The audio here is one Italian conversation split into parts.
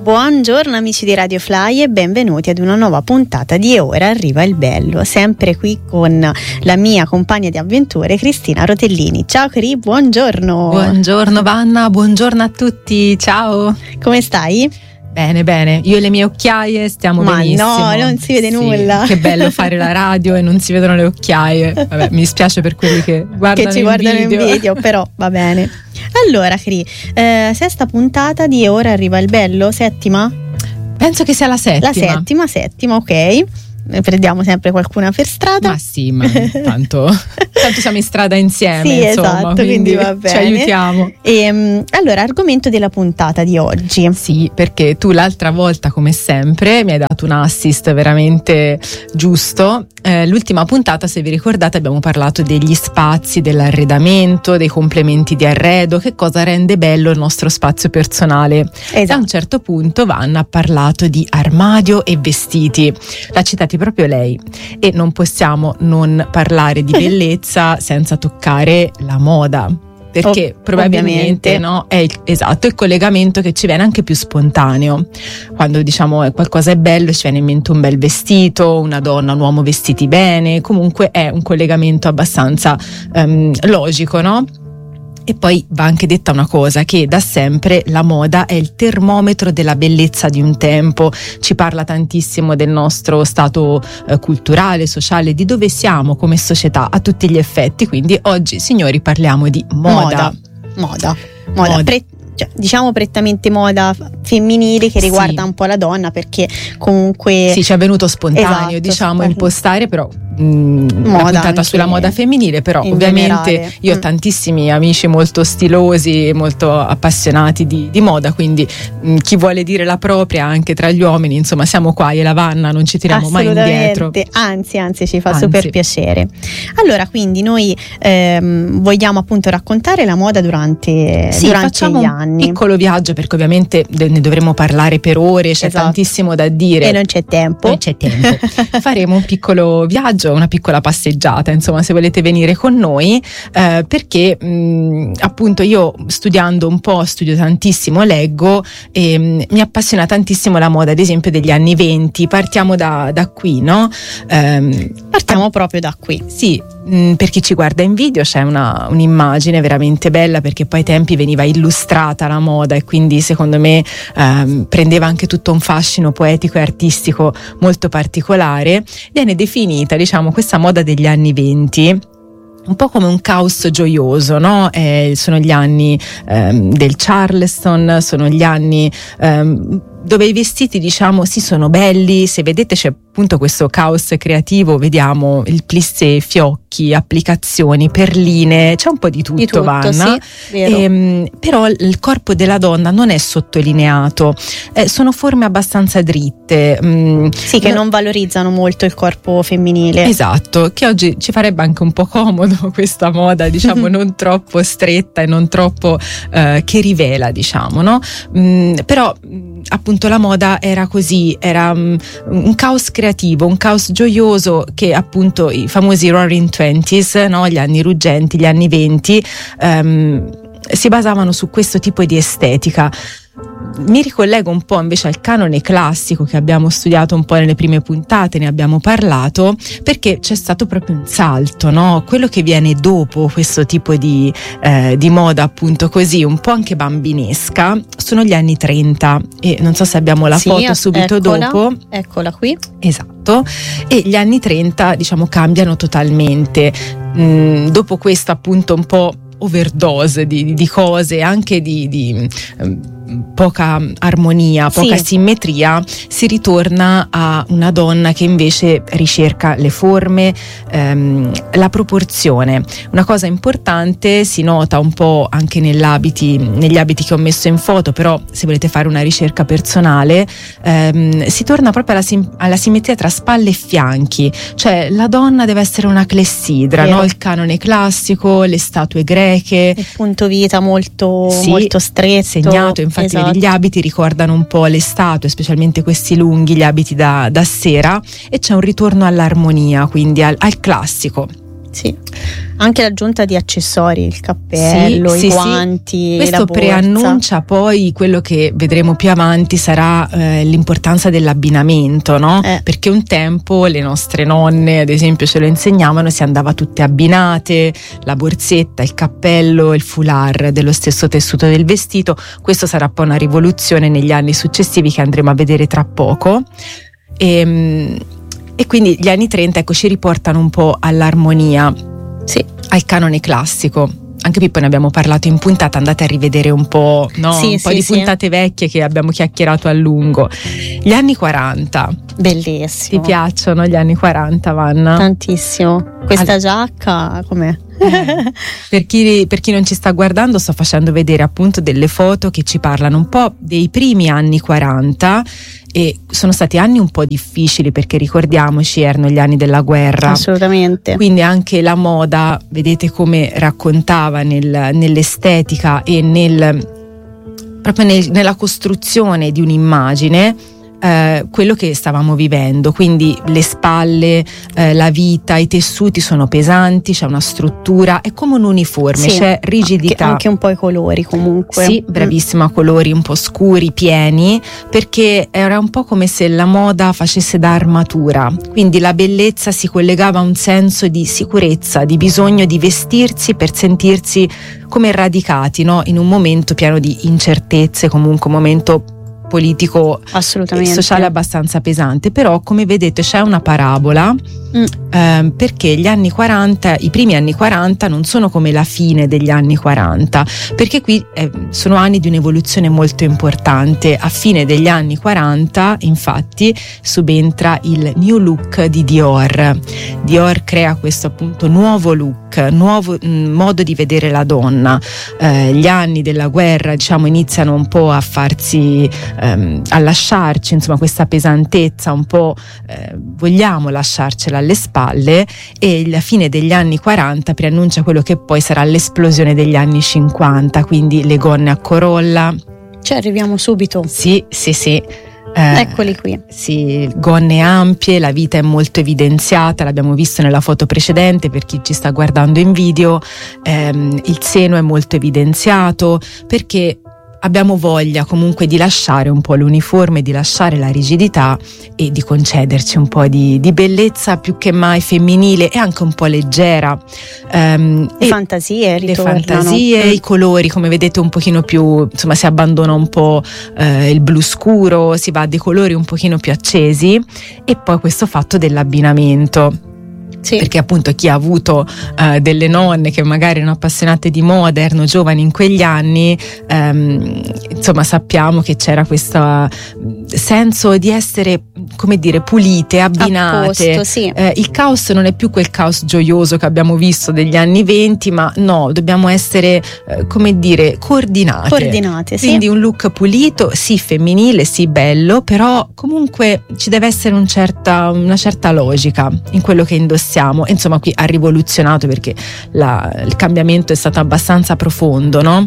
Buongiorno amici di Radio Fly e benvenuti ad una nuova puntata di E ora arriva il bello, sempre qui con la mia compagna di avventure Cristina Rotellini. Ciao Cri, buongiorno. Buongiorno Vanna, buongiorno a tutti, ciao. Come stai? Bene, io e le mie occhiaie stiamo benissimo. Ma no, non si vede nulla. Che bello fare la radio e non si vedono le occhiaie. Vabbè, mi dispiace per quelli che ci guardano in video, però va bene. Allora Cri, sesta puntata di E ora arriva il bello, settima? Penso che sia la settima. La settima, ok. Prendiamo sempre qualcuna per strada. Ma sì, ma tanto siamo in strada insieme, sì, insomma, esatto, quindi va bene. Ci aiutiamo. Allora, argomento della puntata di oggi. Sì, perché tu l'altra volta, come sempre, mi hai dato un assist veramente giusto. L'ultima puntata, se vi ricordate, abbiamo parlato degli spazi, dell'arredamento, dei complementi di arredo, che cosa rende bello il nostro spazio personale. Esatto. A un certo punto Vanna ha parlato di armadio e vestiti. L'ha citati proprio lei e non possiamo non parlare di bellezza senza toccare la moda, perché probabilmente no, è il collegamento che ci viene anche più spontaneo quando diciamo qualcosa è bello, ci viene in mente un bel vestito, una donna, un uomo vestiti bene, comunque è un collegamento abbastanza logico, no? E poi va anche detta una cosa, che da sempre la moda è il termometro della bellezza di un tempo, ci parla tantissimo del nostro stato culturale, sociale, di dove siamo come società a tutti gli effetti, quindi oggi signori parliamo di moda. Diciamo prettamente moda femminile che riguarda un po' la donna, perché comunque sì, ci è venuto spontaneo, esatto, impostare però moda, la puntata sulla moda femminile, però ovviamente generale. Io ho tantissimi amici molto stilosi, molto appassionati di moda, quindi chi vuole dire la propria anche tra gli uomini, insomma siamo qua e la Vanna, non ci tiriamo mai indietro, anzi ci fa super piacere. Allora, quindi noi vogliamo appunto raccontare la moda durante gli anni. Piccolo viaggio, perché ovviamente ne dovremo parlare per ore, c'è tantissimo da dire e non c'è tempo. Faremo un piccolo viaggio, una piccola passeggiata, insomma, se volete venire con noi, perché appunto io studio tantissimo, leggo e mi appassiona tantissimo la moda, ad esempio degli anni 20. Partiamo da qui, no? Partiamo proprio da qui. Sì, per chi ci guarda in video c'è un'immagine veramente bella, perché poi ai tempi veniva illustrata la moda e quindi secondo me prendeva anche tutto un fascino poetico e artistico molto particolare. Viene definita, diciamo, questa moda degli anni 20 un po' come un caos gioioso, no? Sono gli anni del Charleston, sono gli anni dove i vestiti, diciamo, sì, sono belli. Se vedete c'è appunto questo caos creativo, vediamo il plissé, fiocchi, applicazioni, perline, c'è un po' di tutto Vanna, sì, però il corpo della donna non è sottolineato, sono forme abbastanza dritte, che non valorizzano molto il corpo femminile. Esatto, che oggi ci farebbe anche un po' comodo questa moda, diciamo, non troppo stretta e non troppo che rivela, diciamo, no? Però appunto la moda era così, era un caos creativo, un caos gioioso, che appunto i famosi Roaring Twenties, no? Gli anni ruggenti, gli anni 20 si basavano su questo tipo di estetica. Mi ricollego un po' invece al canone classico che abbiamo studiato un po' nelle prime puntate, ne abbiamo parlato, perché c'è stato proprio un salto, no? Quello che viene dopo questo tipo di moda, appunto così, un po' anche bambinesca, sono gli anni 30 e non so se abbiamo la foto subito dopo. Eccola qui. Esatto, e gli anni 30 diciamo cambiano totalmente, dopo questo appunto un po' overdose di cose, anche di poca armonia, poca simmetria, si ritorna a una donna che invece ricerca le forme, la proporzione. Una cosa importante si nota un po' anche negli abiti che ho messo in foto, però se volete fare una ricerca personale si torna proprio alla simmetria tra spalle e fianchi, cioè la donna deve essere una clessidra, no? Il canone classico, le statue greche, il punto vita molto stretto, segnato. Infatti vedi, gli abiti ricordano un po' le statue, specialmente questi lunghi, gli abiti da sera, e c'è un ritorno all'armonia, quindi al classico. Sì. Anche l'aggiunta di accessori, il cappello, i guanti, questo la borsa. preannuncia poi quello che vedremo più avanti sarà l'importanza dell'abbinamento, no? Perché un tempo le nostre nonne, ad esempio, ce lo insegnavano, si andava tutte abbinate, la borsetta, il cappello, il foulard dello stesso tessuto del vestito. Questo sarà poi una rivoluzione negli anni successivi che andremo a vedere tra poco. E quindi gli anni 30, ecco, ci riportano un po' all'armonia, al canone classico. Anche qui poi ne abbiamo parlato in puntata, andate a rivedere un po', no? Un po' di puntate vecchie che abbiamo chiacchierato a lungo. Gli anni 40. Bellissimo. Ti piacciono gli anni 40, Vanna? Tantissimo. Questa giacca, com'è? Per chi non ci sta guardando, sto facendo vedere appunto delle foto che ci parlano un po' dei primi anni 40, e sono stati anni un po' difficili perché ricordiamoci, erano gli anni della guerra. Assolutamente. Quindi anche la moda, vedete come raccontava nell'estetica e nella costruzione di un'immagine quello che stavamo vivendo. Quindi le spalle, la vita, i tessuti sono pesanti, c'è una struttura, è come un uniforme, c'è rigidità, anche un po' i colori comunque. Sì, bravissima, colori un po' scuri, pieni, perché era un po' come se la moda facesse da armatura, quindi la bellezza si collegava a un senso di sicurezza, di bisogno di vestirsi per sentirsi come radicati, no? In un momento pieno di incertezze, comunque un momento politico e sociale abbastanza pesante. Però, come vedete, c'è una parabola, perché gli anni 40, i primi anni 40 non sono come la fine degli anni 40, perché qui sono anni di un'evoluzione molto importante. A fine degli anni 40 infatti subentra il new look di Dior. Dior crea questo appunto nuovo look, nuovo modo di vedere la donna. Gli anni della guerra, diciamo, iniziano un po' a farsi a lasciarci, insomma, questa pesantezza un po', vogliamo lasciarcela alle spalle, e la fine degli anni 40 preannuncia quello che poi sarà l'esplosione degli anni 50, quindi le gonne a corolla. Cioè arriviamo subito. Sì. Eccoli qui. Sì, gonne ampie, la vita è molto evidenziata, l'abbiamo visto nella foto precedente, per chi ci sta guardando in video, il seno è molto evidenziato, perché abbiamo voglia comunque di lasciare un po' l'uniforme, di lasciare la rigidità e di concederci un po' di bellezza più che mai femminile e anche un po' leggera. Le fantasie ritornano. I colori, come vedete, un pochino più, insomma, si abbandona un po' il blu scuro, si va a dei colori un pochino più accesi, e poi questo fatto dell'abbinamento. Sì. Perché appunto chi ha avuto delle nonne che magari erano appassionate di moda, erano giovani in quegli anni, insomma, sappiamo che c'era questo senso di essere, come dire, pulite, abbinate. Posto, sì. Il caos non è più quel caos gioioso che abbiamo visto degli anni 20, ma no, dobbiamo essere, come dire, coordinate, sì. Quindi un look pulito, sì, femminile, sì, bello, però comunque ci deve essere una certa logica in quello che indossiamo. Insomma, qui ha rivoluzionato, perché il cambiamento è stato abbastanza profondo, no?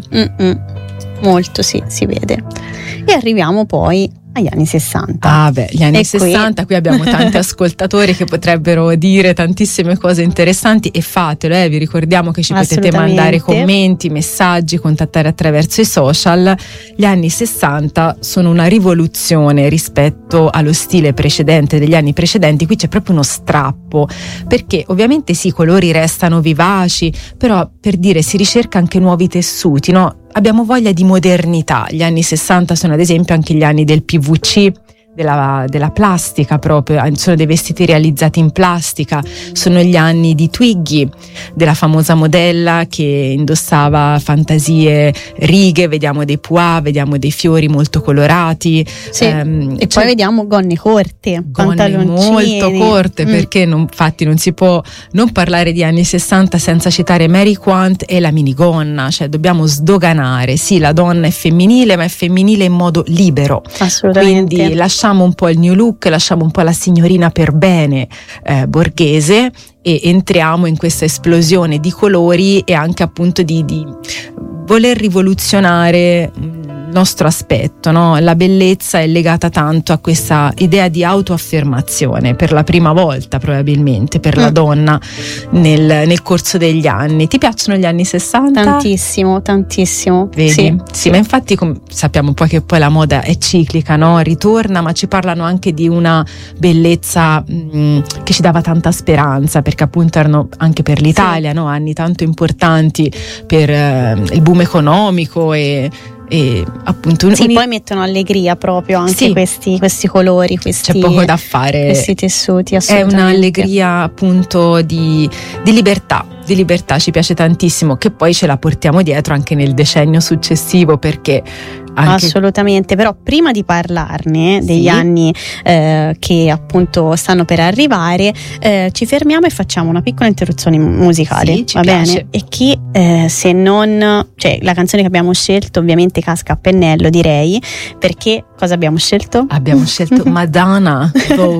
Molto, sì, si vede. E arriviamo poi agli anni 60. Gli anni 60, qui abbiamo tanti ascoltatori che potrebbero dire tantissime cose interessanti, e fatelo, vi ricordiamo che ci potete mandare commenti, messaggi, contattare attraverso i social. Gli anni 60 sono una rivoluzione rispetto allo stile precedente, degli anni precedenti. Qui c'è proprio uno strappo, perché ovviamente sì, i colori restano vivaci, però, per dire, si ricerca anche nuovi tessuti, no? Abbiamo voglia di modernità. Gli anni 60 sono ad esempio anche gli anni del PVC, della plastica, proprio, sono dei vestiti realizzati in plastica. Sono gli anni di Twiggy, della famosa modella che indossava fantasie righe, vediamo dei pois, vediamo dei fiori molto colorati, sì. E poi vediamo gonne corte, pantaloncini molto corte, perché infatti non si può non parlare di anni 60 senza citare Mary Quant e la minigonna. Cioè dobbiamo sdoganare, sì, la donna è femminile, ma è femminile in modo libero. Assolutamente. Quindi lasciamo un po' il new look, lasciamo un po' la signorina per bene borghese, e entriamo in questa esplosione di colori e anche appunto di voler rivoluzionare nostro aspetto, no? La bellezza è legata tanto a questa idea di autoaffermazione, per la prima volta probabilmente per la donna nel corso degli anni. Ti piacciono gli anni 60? Tantissimo, tantissimo. Vedi? Sì, ma infatti sappiamo poi che poi la moda è ciclica, no? Ritorna, ma ci parlano anche di una bellezza che ci dava tanta speranza, perché appunto erano anche per l'Italia, no? Anni tanto importanti per il boom economico e appunto poi mettono allegria proprio anche questi colori, c'è poco da fare, questi tessuti, è un'allegria appunto di libertà, ci piace tantissimo, che poi ce la portiamo dietro anche nel decennio successivo, perché assolutamente. Però prima di parlarne degli anni che appunto stanno per arrivare, ci fermiamo e facciamo una piccola interruzione musicale, ci va piace. bene? E chi se non, cioè la canzone che abbiamo scelto ovviamente casca a pennello, direi, perché cosa abbiamo scelto? Abbiamo scelto Madonna,